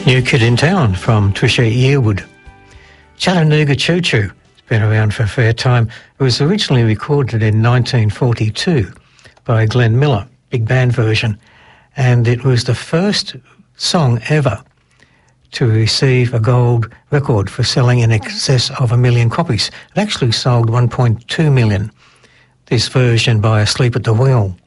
New Kid in Town from Trisha Yearwood. Chattanooga Choo Choo. It's been around for a fair time. It was originally recorded in 1942 by Glenn Miller, big band version, and it was the first song ever to receive a gold record for selling in excess of 1 million copies. It actually sold 1.2 million, this version by Asleep at the Wheel.